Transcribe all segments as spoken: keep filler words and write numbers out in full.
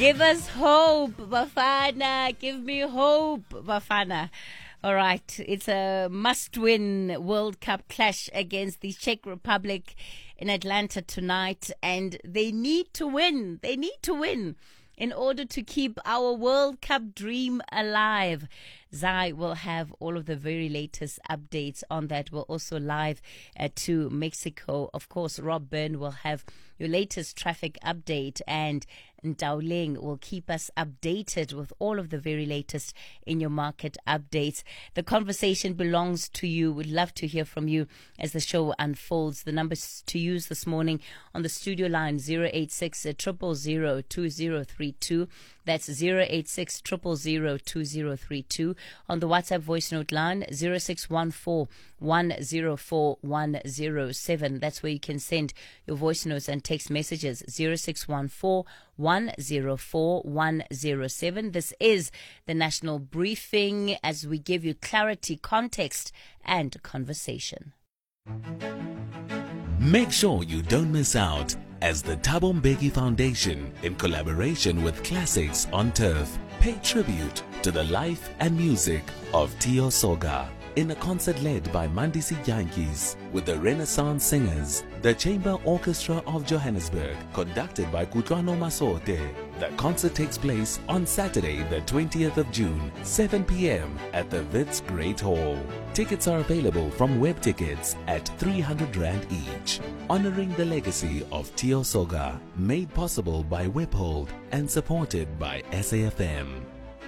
Give us hope, Bafana. Give me hope, Bafana. All right, it's a must-win World Cup clash against the Czech Republic in Atlanta tonight, and they need to win. They need to win in order to keep our World Cup dream alive. Zai will have all of the very latest updates on that. We're also live uh, to Mexico. Of course, Rob Byrne will have your latest traffic update, and Dowling will keep us updated with all of the very latest in your market updates. The conversation belongs to you. We'd love to hear from you as the show unfolds. The numbers to use this morning on the studio line, zero eight six, zero zero zero, two zero three two. That's zero eight six, zero zero zero, two zero three two. On the WhatsApp voice note line, zero six one four, one zero four, one zero seven. That's where you can send your voice notes and text messages, zero six one four, one zero four, one zero seven. This is the National Briefing as we give you clarity, context, and conversation. Make sure you don't miss out as the Thabo Mbeki Foundation, in collaboration with Classics on Turf, pay tribute to the life and music of Tio Soga in a concert led by Mandisi Yankees with the Renaissance Singers, the Chamber Orchestra of Johannesburg, conducted by Kutlwano Masote. The concert takes place on Saturday, the twentieth of June, seven p.m. at the Wits Great Hall. Tickets are available from web tickets at three hundred rand each. Honoring the legacy of Tio Soga, made possible by Webhold and supported by S A F M.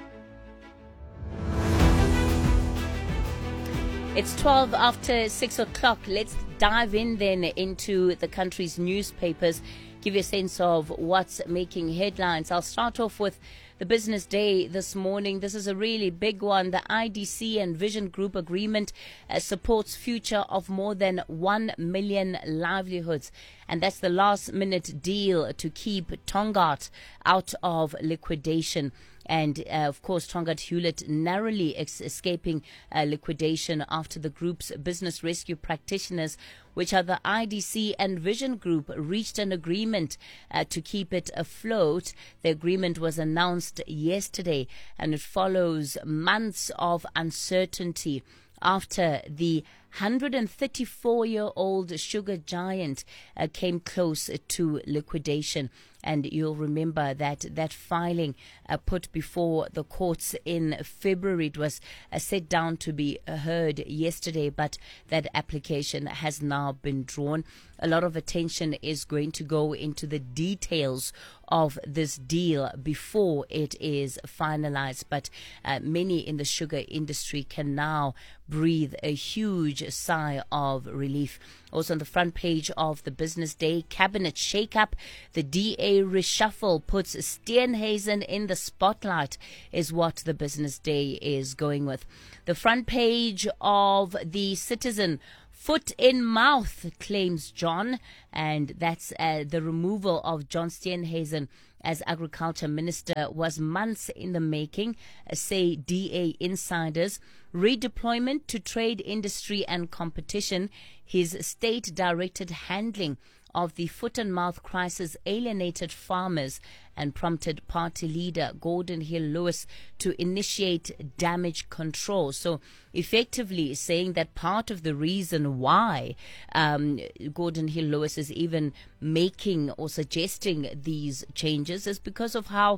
It's twelve after six o'clock. Let's dive in then into the country's newspapers, give you a sense of what's making headlines. I'll start off with the Business Day this morning. This is a really big one. The I D C and Vision Group agreement uh, supports future of more than one million livelihoods. And that's the last minute deal to keep Tongaat out of liquidation. And, uh, of course, Tongaat Hewlett narrowly ex- escaping uh, liquidation after the group's business rescue practitioners, which are the I D C and Vision Group, reached an agreement uh, to keep it afloat. The agreement was announced yesterday, and it follows months of uncertainty after the one hundred thirty-four-year-old sugar giant uh, came close to liquidation. And you'll remember that that filing uh, put before the courts in February, it was uh, set down to be heard yesterday, but that application has now been drawn. A lot of attention is going to go into the details of this deal before it is finalized. But uh, many in the sugar industry can now breathe a huge sigh of relief. Also on the front page of the Business Day, cabinet shake-up, the D A reshuffle puts Steenhuisen in the spotlight, is what the Business Day is going with. The front page of the Citizen, foot in mouth, claims John, and that's uh, the removal of John Steenhuisen as Agriculture Minister was months in the making, uh, say D A insiders. Redeployment to trade, industry and competition. His state-directed handling of the foot and mouth crisis alienated farmers and prompted party leader Gordon Hill Lewis to initiate damage control. So effectively saying that part of the reason why um, Gordon Hill Lewis is even making or suggesting these changes is because of how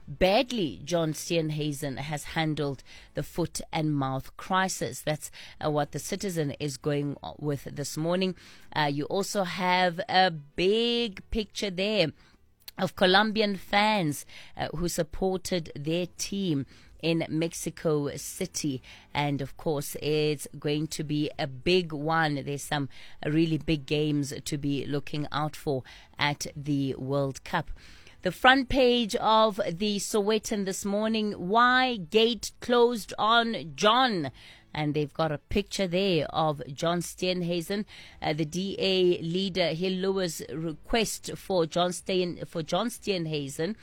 badly John Steenhuisen has handled the foot and mouth crisis. That's uh, what the Citizen is going with this morning. Uh, you also have a big picture there of Colombian fans uh, who supported their team in Mexico City. And of course, it's going to be a big one. There's some really big games to be looking out for at the World Cup. The front page of the Sowetan this morning, why gate closed on John? And they've got a picture there of John Steenhuisen, uh, the D A leader. Hill Lewis' request for John Steen for John Steenhuisen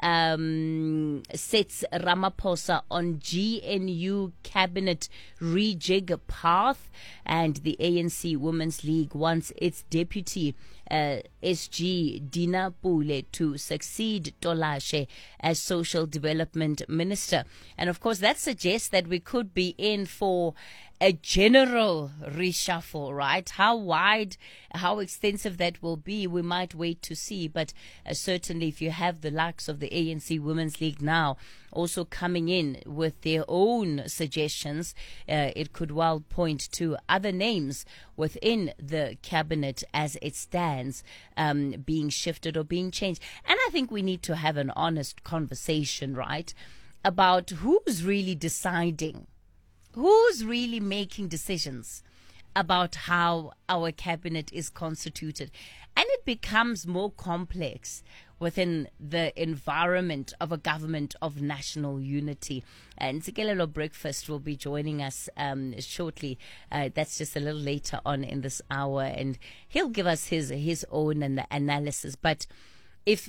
um, sets Ramaphosa on G N U cabinet rejig path, and the A N C Women's League wants its deputy Uh, S G Dina Pule to succeed Tolashe as Social Development Minister. And of course, that suggests that we could be in for a general reshuffle, right? How wide, how extensive that will be, we might wait to see. But uh, certainly, if you have the likes of the A N C Women's League now also coming in with their own suggestions, uh, it could well point to other names within the cabinet as it stands um, being shifted or being changed. And I think we need to have an honest conversation, right, about who's really deciding. Who's really making decisions about how our cabinet is constituted? And it becomes more complex within the environment of a government of national unity. And Ntsikelelo Breakfast will be joining us um, shortly. Uh, that's just a little later on in this hour. And he'll give us his his own an- analysis. But if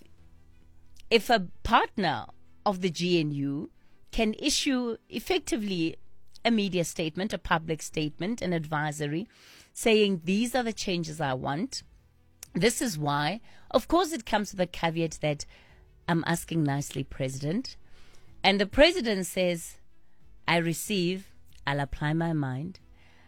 if a partner of the G N U can issue effectively a media statement, a public statement, an advisory, saying these are the changes I want. This is why. Of course, it comes with a caveat that I'm asking nicely, President. And the President says, I receive, I'll apply my mind.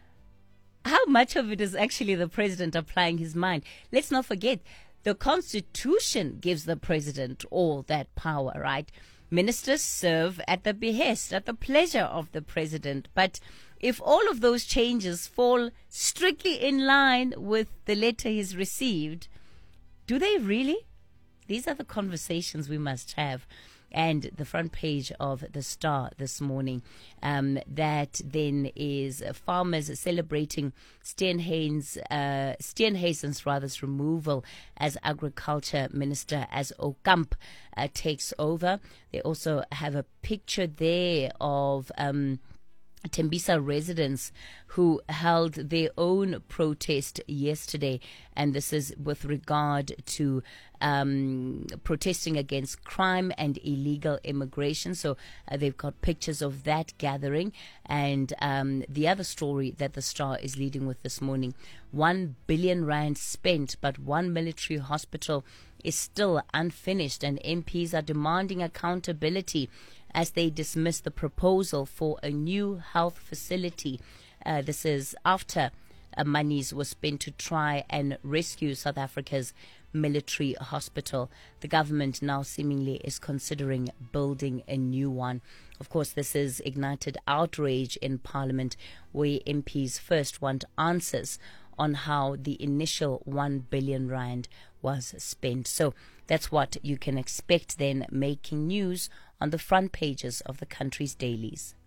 How much of it is actually the President applying his mind? Let's not forget, the Constitution gives the President all that power, right? Ministers serve at the behest, at the pleasure of the President. But if all of those changes fall strictly in line with the letter he's received, do they really? These are the conversations we must have. And the front page of the Star this morning, um, that then is farmers celebrating Steenhuisen's, uh, Steenhuisen's rather's removal as agriculture minister as Okamp uh, takes over. They also have a picture there of um, Tembisa residents who held their own protest yesterday, and this is with regard to um, protesting against crime and illegal immigration. So uh, they've got pictures of that gathering. And um, the other story that the Star is leading with this morning, one billion rand spent, but one military hospital is still unfinished, and M Ps are demanding accountability as they dismiss the proposal for a new health facility. Uh, this is after uh, monies were spent to try and rescue South Africa's military hospital. The government now seemingly is considering building a new one. Of course, this has ignited outrage in Parliament, where M Ps first want answers on how the initial one billion rand was spent. So that's what you can expect then, making news on the front pages of the country's dailies.